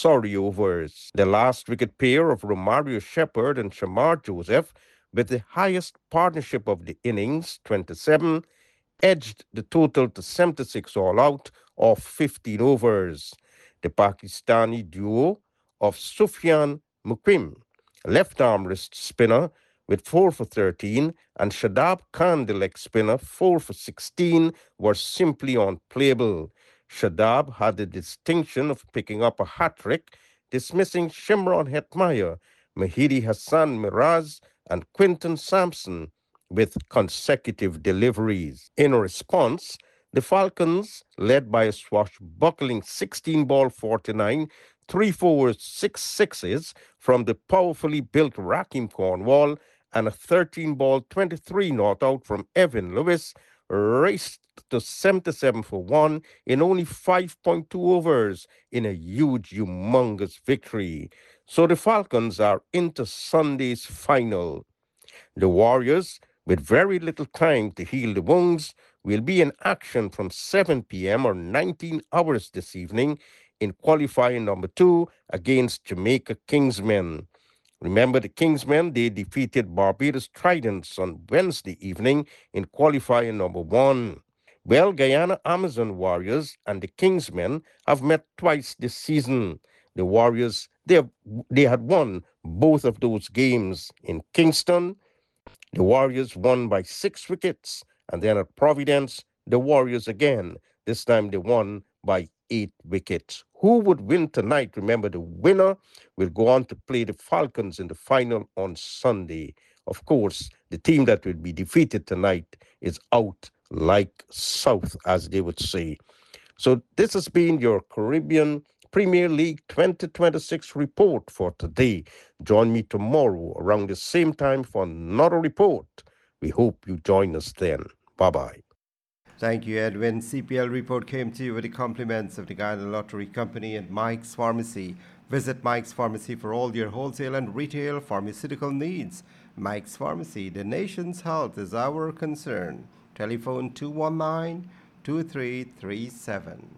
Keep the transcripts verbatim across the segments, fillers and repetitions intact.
sorry overs. The last wicket pair of Romario Shepherd and Shamar Joseph, with the highest partnership of the innings, twenty-seven, edged the total to seventy-six all out of fifteen overs. The Pakistani duo of Sufyan Muqim, left-arm wrist spinner, with four for thirteen, and Shadab Khan, the leg spinner, four for sixteen, were simply unplayable. Shadab had the distinction of picking up a hat-trick, dismissing Shimron Hetmyer, Mahidi Hassan Miraz, and Quinton Sampson with consecutive deliveries. In response, the Falcons, led by a swashbuckling sixteen-ball forty-nine, three fours, six sixes from the powerfully built Rakim Cornwall, and a thirteen-ball twenty-three not-out from Evan Lewis, raced to seventy-seven for one in only five point two overs in a huge, humongous victory. So the Falcons are into Sunday's final. The Warriors, with very little time to heal the wounds, will be in action from seven p.m. or nineteen hours this evening in qualifying number two against Jamaica Kingsmen. Remember the Kingsmen, they defeated Barbados Tridents on Wednesday evening in qualifying number one. Well, Guyana Amazon Warriors and the Kingsmen have met twice this season. The Warriors, they, have, they had won both of those games in Kingston. The Warriors won by six wickets, and then at Providence, the Warriors again. This time they won by eight wickets. Who would win tonight? Remember, the winner will go on to play the Falcons in the final on Sunday. Of course, the team that will be defeated tonight is out like south, as they would say. So this has been your Caribbean Premier League twenty twenty-six report for today. Join me tomorrow around the same time for another report. We hope you join us then. Bye-bye. Thank you, Edwin. C P L report came to you with the compliments of the Guyana Lottery Company and Mike's Pharmacy. Visit Mike's Pharmacy for all your wholesale and retail pharmaceutical needs. Mike's Pharmacy, the nation's health is our concern. Telephone two one nine, two three three seven.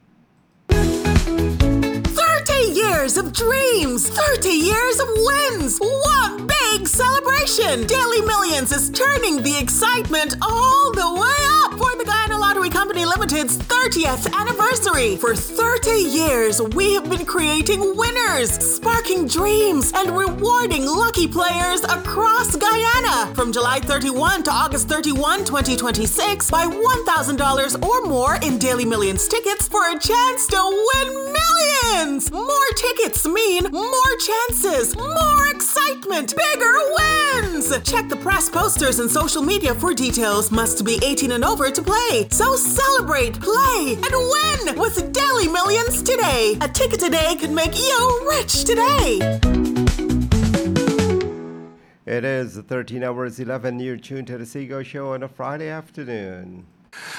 thirty years of dreams, thirty years of wins, one big celebration. Daily Millions is turning the excitement all the way up for the Guyana Lottery Company Limited's thirtieth anniversary. For thirty years, we have been creating winners, sparking dreams, and rewarding lucky players across Guyana. From July thirty-first to August thirty-first, twenty twenty-six, buy one thousand dollars or more in Daily Millions tickets for a chance to win millions. More tickets mean more chances, more excitement, bigger wins. Check the press posters and social media for details. Must be eighteen and over to play. So celebrate, play, and win with Daily Millions today. A ticket today could make you rich today. It is thirteen hours eleven. You're tuned to the Seago Show on a Friday afternoon.